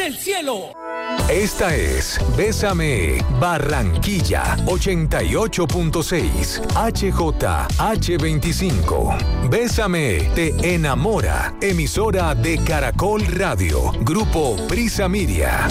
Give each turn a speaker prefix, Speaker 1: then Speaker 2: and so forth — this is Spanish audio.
Speaker 1: del cielo.
Speaker 2: Esta es Bésame Barranquilla 88.6 HJH25. Bésame te enamora. Emisora de Caracol Radio. Grupo Prisa Miria.